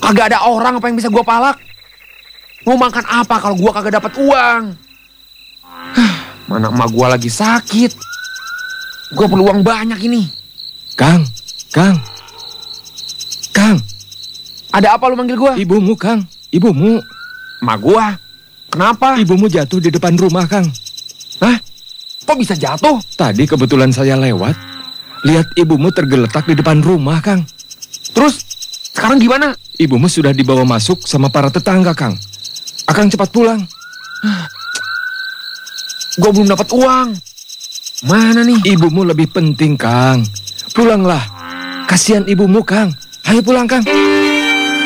Kagak ada orang apa yang bisa gue palak. Mau makan apa kalau gue kagak dapat uang? Mana emak gue lagi sakit. Gue perlu uang banyak ini. Kang. Ada apa lu manggil gue? Ibumu, Kang. Ibumu. Emak gue? Kenapa? Ibumu jatuh di depan rumah, Kang. Hah? Kok bisa jatuh? Tadi kebetulan saya lewat. Lihat ibumu tergeletak di depan rumah, Kang. Terus sekarang gimana? Ibumu sudah dibawa masuk sama para tetangga, Kang. Akang cepat pulang. Gue belum dapat uang. Mana nih? Ibumu lebih penting, Kang. Pulanglah. Kasihan ibumu, Kang. Ayo pulang, Kang.